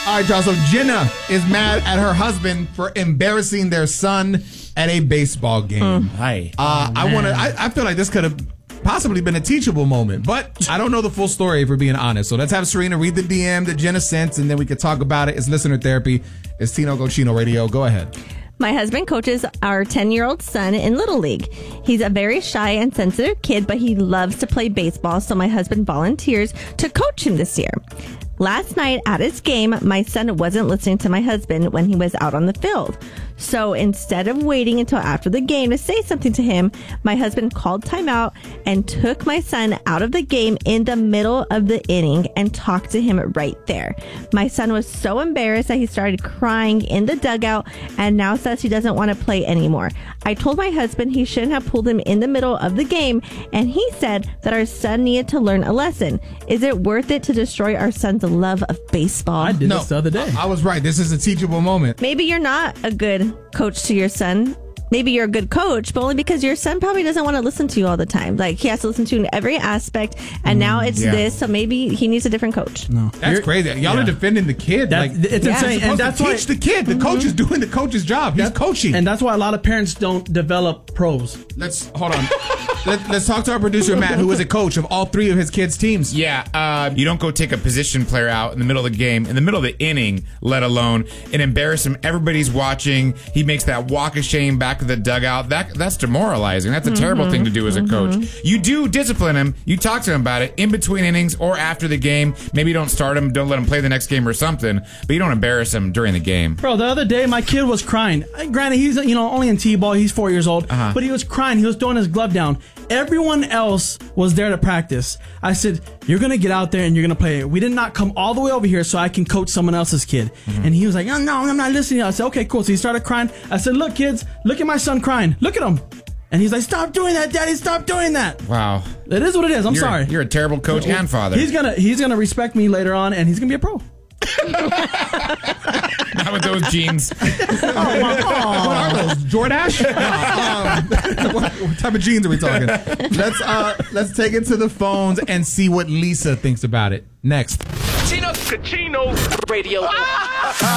All right, y'all. So Jenna is mad at her husband for embarrassing their son at a baseball game. Hi. I feel like this could have possibly been a teachable moment, but I don't know the full story if we're being honest. So let's have Serena read the DM that Jenna sent, and then we could talk about it. It's listener therapy. It's Tino Gochino Radio. Go ahead. My husband coaches our 10-year-old son in Little League. He's a very shy and sensitive kid, but he loves to play baseball, so my husband volunteers to coach him this year. Last night at his game, my son wasn't listening to my husband when he was out on the field. So instead of waiting until after the game to say something to him, my husband called timeout and took my son out of the game in the middle of the inning and talked to him right there. My son was so embarrassed that he started crying in the dugout and now says he doesn't want to play anymore. I told my husband he shouldn't have pulled him in the middle of the game, and he said that our son needed to learn a lesson. Is it worth it to destroy our son's love of baseball? I did this the other day. I was right. This is a teachable moment. Maybe you're not a good coach to your son. Maybe you're a good coach, but only because your son probably doesn't want to listen to you all the time. Like, he has to listen to you in every aspect, and now it's this, so maybe he needs a different coach. No. That's crazy. Y'all are defending the kid. It's insane. And that's why teach the kid. The coach is doing the coach's job. He's coaching. And that's why a lot of parents don't develop pros. Let's hold on. Let's talk to our producer, Matt, who is a coach of all three of his kids' teams. Yeah, you don't go take a position player out in the middle of the game, in the middle of the inning, let alone, and embarrass him. Everybody's watching. He makes that walk of shame back to the dugout. That's demoralizing. That's a terrible thing to do as a coach. You do discipline him. You talk to him about it in between innings or after the game. Maybe you don't start him, don't let him play the next game or something, but you don't embarrass him during the game. Bro, the other day, my kid was crying. Granted, he's only in T-ball. He's 4 years old, but he was crying. He was throwing his glove down. Everyone else was there to practice. I said, you're going to get out there and you're going to play. We did not come all the way over here so I can coach someone else's kid. And he was like, no, I'm not listening. I said, okay, cool. So he started crying. I said, look, kids, look at my son crying. Look at him. And he's like, stop doing that, Daddy. Stop doing that. Wow. It is what it is. I'm sorry. You're a terrible coach and father. He's gonna respect me later on, and he's going to be a pro. Not with those jeans. What are those? Jordache? What type of jeans are we talking? Let's take it to the phones and see what Lisa thinks about it. Next. Tino Gochino Radio.